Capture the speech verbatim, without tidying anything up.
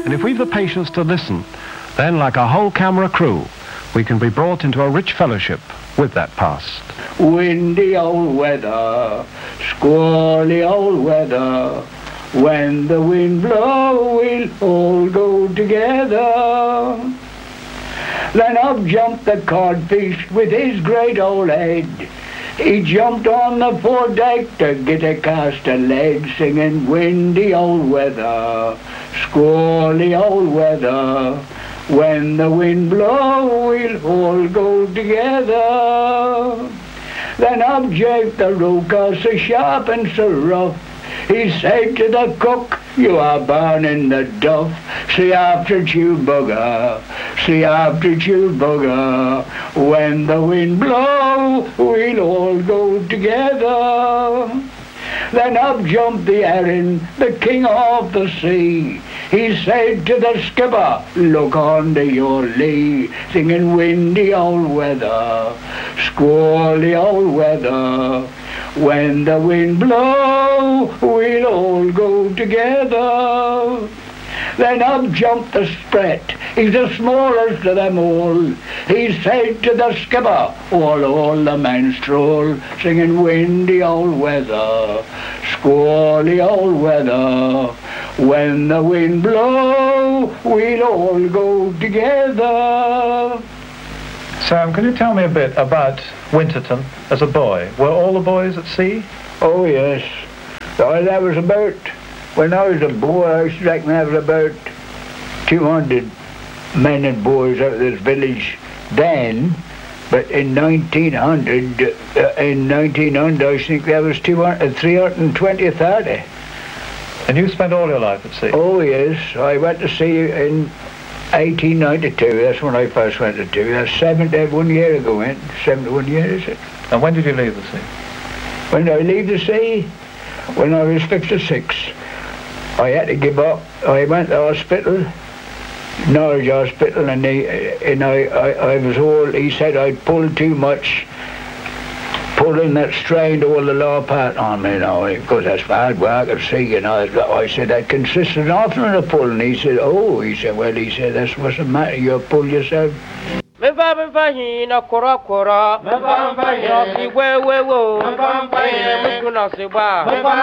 And if we've the patience to listen, then like a whole camera crew, we can be brought into a rich fellowship with that past. Windy old weather, squally old weather, when the wind blow, we'll all go together. Then up jumped the codfish with his great old head. He jumped on the foredeck to get a cast of lead, singing windy old weather, squally old weather, when the wind blow, we'll all go together. Then up japed the roker, so sharp and so rough. He said to the cook, you are burning the duff. See after you, bugger, see after you, bugger. When the wind blow, we'll all go together. Then up jumped the herring, the king of the sea. He said to the skipper, look under your lee, singing windy old weather, squally old weather. When the wind blow, we'll all go together. Then up jumped the sprat, he's the smallest of them all. He said to the skipper, all, all the men stroll, singing windy old weather, squally old weather. When the wind blow, we'll all go together. Sam, can you tell me a bit about Winterton as a boy? Were all the boys at sea? Oh, yes. Oh, that was about, when I was a boy, I used to reckon there was about two hundred men and boys out of this village then. But in nineteen hundred, uh, in nineteen hundred, I think there was two hundred, three hundred twenty, thirty. And you spent all your life at sea? Oh, yes. I went to sea in eighteen ninety-two, that's when I first went to sea. That's seventy-one year ago, eh? seventy-one years, is it? And when did you leave the sea? When did I leave the sea? When I was fifty-six. I had to give up. I went to hospital, Norwich Hospital, and, he, and I, I, I was all, he said I'd pulled too much, pulling that strained all the lower part on me, you know, because that's hard work at sea, you know. I said that consisted often of pulling. He said, oh, he said, well, he said, that's what's the matter, you pull yourself. Me va me va hina kora kora me va me va hina ki we we wo me va me va hina me kuna se ba me va